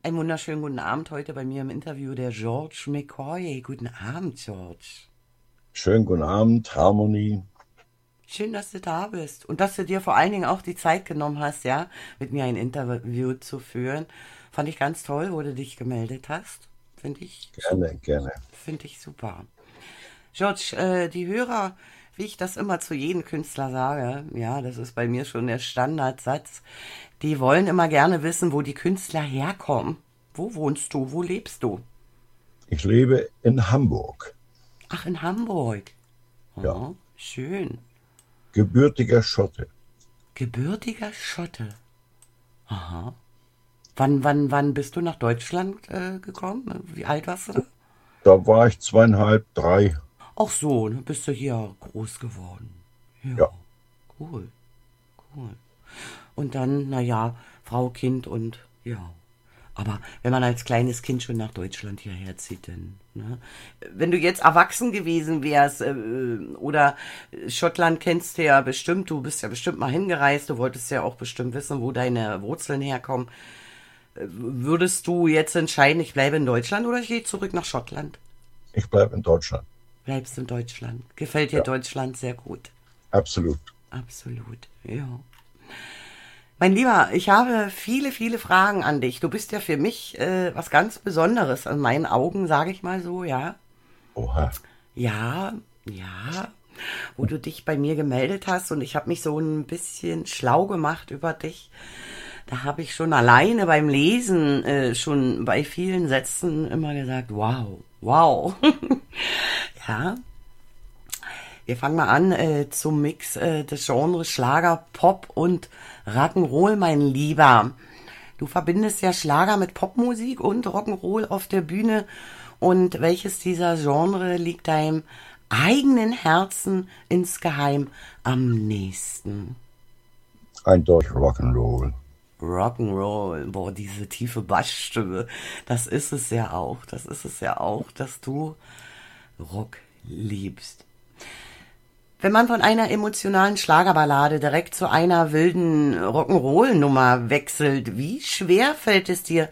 Einen wunderschönen guten Abend heute bei mir im Interview der George McCoy. Guten Abend, George. Schönen guten Abend, Harmony. Schön, dass du da bist und dass du dir vor allen Dingen auch die Zeit genommen hast, ja, mit mir ein Interview zu führen. Fand ich ganz toll, wo du dich gemeldet hast. Gerne, gerne. Finde ich super. George, die Hörer, wie ich das immer zu jedem Künstler sage, ja, das ist bei mir schon der Standardsatz, die wollen immer gerne wissen, wo die Künstler herkommen. Wo wohnst du? Wo lebst du? Ich lebe in Hamburg. Ach, in Hamburg. Ja, Oh, schön. gebürtiger Schotte. Gebürtiger Schotte. Aha. Wann bist du nach Deutschland gekommen? Wie alt warst du da? Da war ich 2,5, 3. Ach so, dann bist du hier groß geworden. Ja, Ja, cool, cool. Und dann, naja, Frau, Kind und ja. Aber wenn man als kleines Kind schon nach Deutschland hierher zieht, dann, ne? Wenn du jetzt erwachsen gewesen wärst, oder Schottland kennst du ja bestimmt, du bist ja bestimmt mal hingereist, du wolltest ja auch bestimmt wissen, wo deine Wurzeln herkommen. Würdest du jetzt entscheiden, ich bleibe in Deutschland oder ich gehe zurück nach Schottland? ich bleibe in Deutschland. Bleibst in Deutschland. Gefällt dir Ja, Deutschland sehr gut. absolut. Absolut, ja. Mein Lieber, ich habe viele, viele Fragen an dich. Du bist ja für mich was ganz Besonderes in meinen Augen, sage ich mal so, ja. Oha. Ja, ja, wo du dich bei mir gemeldet hast und ich habe mich so ein bisschen schlau gemacht über dich. Da habe ich schon alleine beim Lesen schon bei vielen Sätzen immer gesagt, wow, wow. Ja, wir fangen mal an zum Mix des Genres Schlager, Pop und Rock'n'Roll, mein Lieber. Du verbindest ja Schlager mit Popmusik und Rock'n'Roll auf der Bühne. Und welches dieser Genre liegt deinem eigenen Herzen insgeheim am nächsten? Eindeutig Rock'n'Roll. Rock'n'Roll, boah, diese tiefe Bassstimme, das ist es ja auch, das ist es ja auch, dass du Rock liebst. Wenn man von einer emotionalen Schlagerballade direkt zu einer wilden Rock'n'Roll-Nummer wechselt, wie schwer fällt es dir,